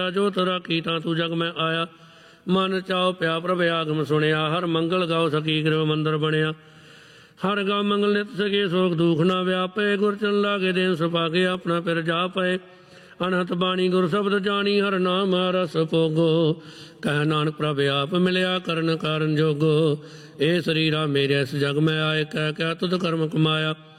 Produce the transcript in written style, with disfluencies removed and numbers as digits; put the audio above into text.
ਜੋ ਤੇਰਾ ਕੀਤਾ ਤੂੰ ਜਗ ਮੈਂ ਆਇਆ। ਮਨ ਚਾਉ ਪਿਆ ਪ੍ਰਭ ਆਗਮ ਸੁਣਿਆ। ਹਰ ਮੰਗਲ ਗਾਉ ਸਕੀ ਗ੍ਰਹਿ ਮੰਦਰ ਬਣਿਆ। ਹਰ ਗਾ ਮੰਗਲ ਨਿਤ ਸਕੇ ਸੋਖ ਦੁਖ ਨਾ ਵਿਆਪੇ। ਗੁਰ ਚਰਨ ਲਾਗੇ ਦੇਨ ਸੁਭਾਗੇ ਆਪਣਾ ਪਿਰ ਜਾ ਪਏ। ਅਨਹਤ ਬਾਣੀ ਗੁਰ ਸ਼ਬਦ ਜਾਣੀ ਹਰ ਨਾਮ ਰਸ ਭੋਗੋ। ਕਹਿ ਨਾਨਕ ਪ੍ਰਭ ਆਪ ਮਿਲਿਆ ਕਰਨ ਕਾਰਨ ਜੋਗੋ। ਇਹ ਸਰੀਰਾ ਮੇਰੇ ਇਸ ਜਗ ਮੈਂ ਆਏ ਕਹਿ ਕਹਿ ਤੁਧ ਕਰਮ ਕਮਾਇਆ।